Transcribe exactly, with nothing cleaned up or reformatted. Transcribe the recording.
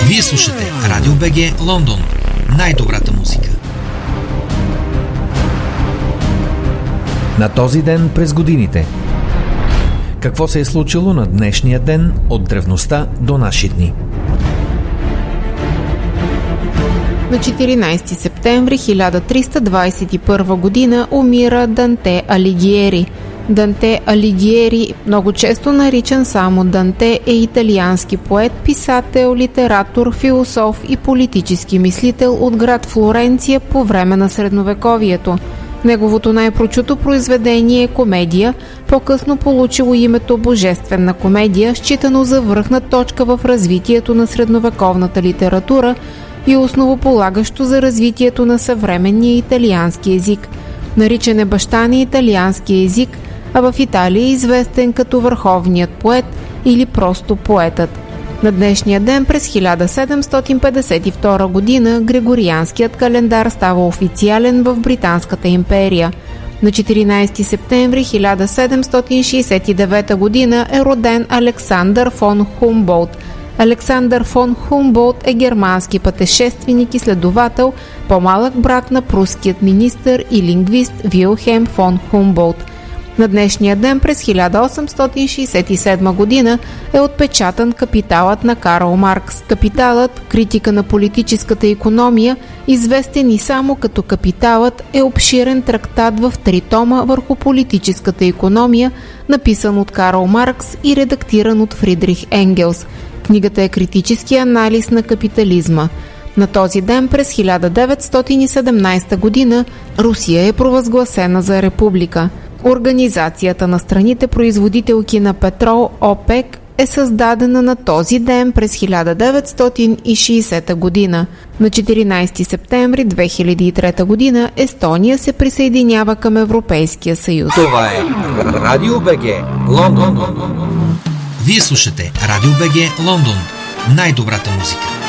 Вие слушате Радио БГ Лондон. Най-добрата музика. На този ден през годините. Какво се е случило на днешния ден от древността до наши дни? На четиринайсети септември хиляда триста двайсет и първа година умира Данте Алигиери. Данте Алигиери, много често наричан само Данте, е италиански поет, писател, литератор, философ и политически мислител от град Флоренция по време на средновековието. Неговото най-прочуто произведение е комедия, по-късно получило името Божествена комедия, считано за връхна точка в развитието на средновековната литература и основополагащо за развитието на съвременния италиански език. Наричан е баща на италиански език, а в Италия е известен като върховният поет или просто поетът. На днешния ден през хиляда седемстотин петдесет и втора година Григорианският календар става официален в Британската империя. На четиринайсети септември хиляда седемстотин шейсет и девета година е роден Александър фон Хумболт. Александър фон Хумболт е германски пътешественик и следовател, по-малък брат на пруският министър и лингвист Вилхелм фон Хумболт. На днешния ден през хиляда осемстотин шейсет и седма година е отпечатан Капиталът на Карл Маркс. Капиталът, критика на политическата икономия, известен и само като Капиталът, е обширен трактат в три тома върху политическата икономия, написан от Карл Маркс и редактиран от Фридрих Енгелс. Книгата е критически анализ на капитализма. На този ден през хиляда деветстотин и седемнайсета година Русия е провъзгласена за република. Организацията на страните производителки на петрол ОПЕК е създадена на този ден през хиляда деветстотин и шейсета година. На четиринайсети септември две хиляди и трета година Естония се присъединява към Европейския съюз. Това е Радио БГ Лондон. Вие слушате Радио БГ Лондон. Най-добрата музика.